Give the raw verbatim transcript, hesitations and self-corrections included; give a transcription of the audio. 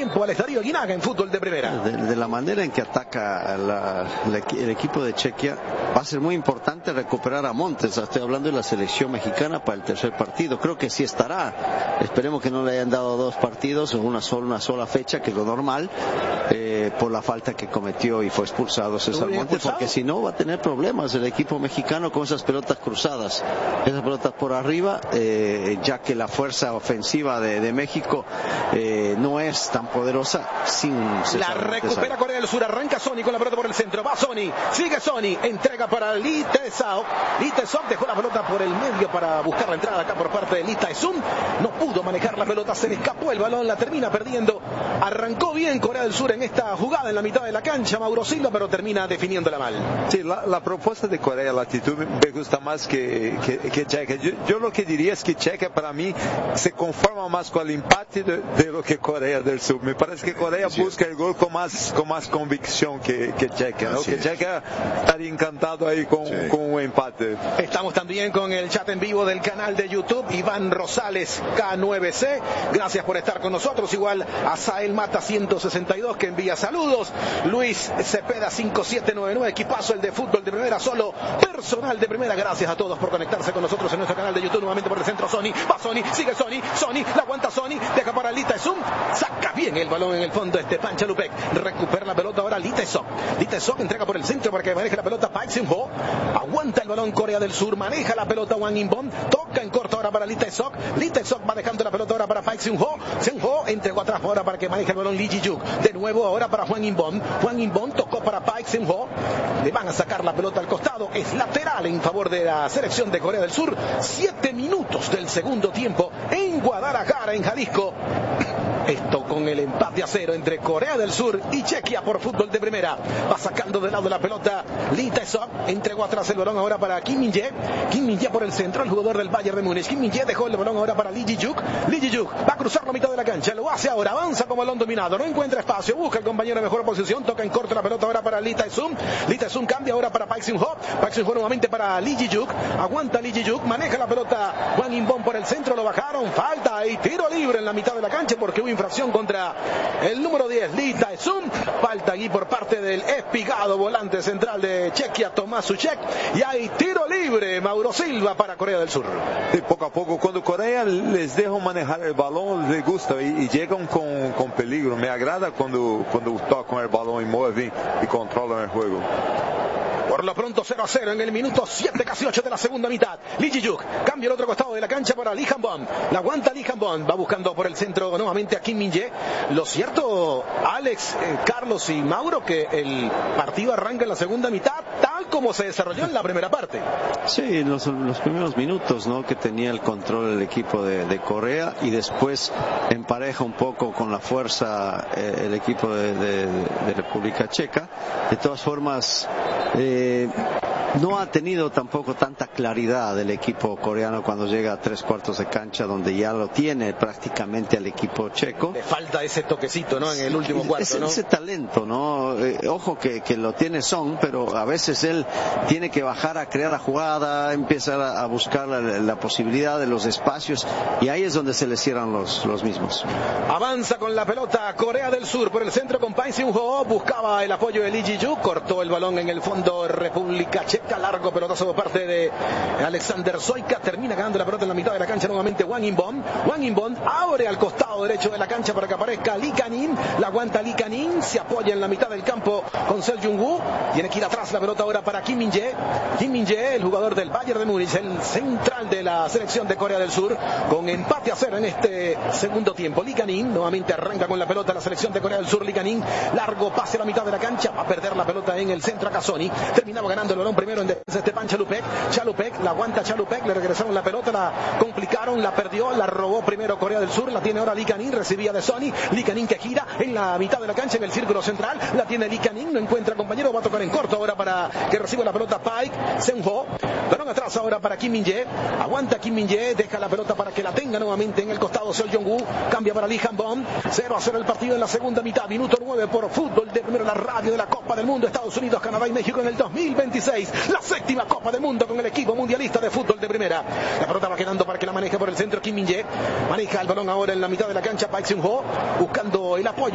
tiempo al Estadio Aguinaga en fútbol de primera. De, de la manera en que ataca la, la, el equipo de Chequia, va a ser muy importante recuperar a Montes. Estoy hablando de la selección mexicana para el tercer partido. Creo que sí estará. Esperemos que no le hayan dado dos partidos en una sola, una sola fecha, que es lo normal, eh, por la falta que cometió y fue expulsado César Montes, porque si no va a tener problemas el equipo mexicano con esas pelotas cruzadas, esas pelotas por arriba, eh, ya que la fuerza ofensiva de, de México eh, no es tan poderosa sin César La recupera Montes. Corea del Sur, arranca Sony con la pelota por el centro, va Sony, sigue Sony, entrega para Lee Tae-seok, Lee Tae-seok dejó la pelota por el medio para buscar la entrada acá por parte de Lee Tae-sung, no pudo manejar la pelota, se le escapó el balón, la termina perdiendo. Arrancó bien Corea del Sur en esta jugada en la mitad de la cancha, Mauro Silva, pero termina definiéndola mal. Sí, la, la propuesta de Corea, la actitud me gusta más que, que, que Chequia. Yo, yo lo que diría es que Chequia para mí se conforma más con el empate de, de lo que Corea del Sur. Me parece que Corea Así busca es. el gol con más, con más convicción que, que Chequia, ¿no? Que Chequia estaría encantado ahí con, sí. con un empate. Estamos también con el chat en vivo del canal de YouTube, Iván Rosales K nueve C, gracias por estar con nosotros, igual a Sael Mata ciento sesenta y dos que envía saludos, Luis Cepeda cinco siete nueve nueve, equipazo el de fútbol de primera, solo personal de primera, gracias a todos por conectarse con nosotros en nuestro canal de YouTube, nuevamente por el centro Sony, va Sony, sigue Sony, Sony, la aguanta Sony, deja para Lee Tae-seok, saca bien el balón en el fondo Esteban Chalupek, recupera la pelota ahora Lee Tae-seok, Lee Tae-seok entrega por el centro para que maneje la pelota Park Seung-ho, aguanta el balón Corea del Sur, maneja la pelota Hwang In-bom, toca en corto ahora para Lee Tae-seok, Lee Tae-seok va dejando la pelota ahora para Park Seung-ho, Seung-ho entregó atrás ahora para que maneje el balón Lee Ji-juk, de nuevo ahora para Hwang In-bom, Hwang In-bom tocó para Park Seung-ho, le van a sacar la pelota al costado, es lateral en favor de la selección de Corea del Sur, siete minutos del segundo tiempo en Guadalajara, en Jalisco. Esto con el empate a cero entre Corea del Sur y Chequia por fútbol de primera. Va sacando de lado la pelota Lee Tae-seok, entregó atrás el balón ahora para Kim Min-jae. Kim Min-jae por el centro, el jugador del Bayern de Múnich. Kim Min-jae dejó el balón ahora para Lee Ji-juk. Lee Ji-juk va a cruzar la mitad de la cancha, lo hace ahora, avanza como balón dominado, no encuentra espacio, busca el compañero en mejor posición, toca en corto la pelota ahora para Lee Tae-seok. Lee Tae-seok cambia ahora para Park Seung-ho. Park Seung-ho nuevamente para Lee Ji-juk. Aguanta Lee Ji-juk, maneja la pelota Hwang In-bom por el centro, lo bajaron, falta y tiro libre en la mitad de la cancha porque hubo infracción contra el número diez, Lee Tae-seok. Falta aquí por parte del espigado volante central de Chequia, Tomás Suchek, y hay tiro libre, Mauro Silva, para Corea del Sur. Sí, poco a poco, cuando Corea les deja manejar el balón, les gusta y, y llegan con, con peligro. Me agrada cuando, cuando tocan el balón y mueven y controlan el juego. Por lo pronto cero a cero en el minuto siete, casi ocho de la segunda mitad. Lee Ji-juk cambia el otro costado de la cancha para Lee Han-bom. La aguanta Lee Han-bom. Va buscando por el centro nuevamente a Kim Min-jae. Lo cierto, Alex, eh, Carlos y Mauro, que el partido arranca en la segunda mitad tal como se desarrolló en la primera parte. Sí, los, los primeros minutos, ¿no?, que tenía el control el equipo de, de Corea, y después empareja un poco con la fuerza eh, el equipo de, de, de República Checa. De todas formas, eh, no ha tenido tampoco tanta claridad el equipo coreano cuando llega a tres cuartos de cancha, donde ya lo tiene prácticamente al equipo checo. Le falta ese toquecito, ¿no?, en el último cuarto, ese, ¿no? Ese talento, ¿no? Eh, ojo que, que lo tiene Son, pero a veces él tiene que bajar a crear la jugada, empezar a, a buscar la, la posibilidad de los espacios, y ahí es donde se le cierran los, los mismos. Avanza con la pelota Corea del Sur por el centro con Park Seung-ho, buscaba el apoyo de Lee Ji-juk, cortó el balón en el fondo República Checa, largo pelotazo por parte de Alexander Soika, termina ganando la pelota en la mitad de la cancha nuevamente Hwang In-bom. Hwang In-bom abre al costado derecho de la cancha para que aparezca Lee Kan-in, la aguanta Lee Kan-in, se apoya en la mitad del campo con Seo Jung-woo, tiene que ir atrás la pelota ahora para Kim Min-jae. Kim Min-jae, el jugador del Bayern de Múnich, el central de la selección de Corea del Sur, con empate a cero en este segundo tiempo. Lee Kan-in nuevamente arranca con la pelota la selección de Corea del Sur. Lee Kan-in, largo pase a la mitad de la cancha, va a perder la pelota en el centro acá Sony, terminaba ganando el balón primero en defensa Esteban Chalupek. Chalupek, la aguanta Chalupek, le regresaron la pelota, la complicaron, la perdió, la robó primero Corea del Sur, la tiene ahora Lee Kan-in, recibía de Sony, Lee Kan-in que gira en la mitad de la cancha en el círculo central, la tiene Lee Kan-in, no encuentra compañero, va a tocar en corto ahora para que reciba la pelota Park Seung-ho, balón atrás ahora para Kim Min-jae, aguanta Kim Min-jae, deja la pelota para que la tenga nuevamente en el costado Seo Jong-woo, cambia para Lee Han-bom, cero a cero el partido en la segunda mitad, minuto nueve por fútbol de primero, la radio de la Copa del Mundo, Estados Unidos, Canadá y México en el dos mil veintiséis, la séptima Copa del Mundo con el equipo mundialista de fútbol de primera. La pelota va quedando para que la maneje por el centro Kim Min-jae, maneja el balón ahora en la mitad de la cancha Park Seung-ho, buscando el apoyo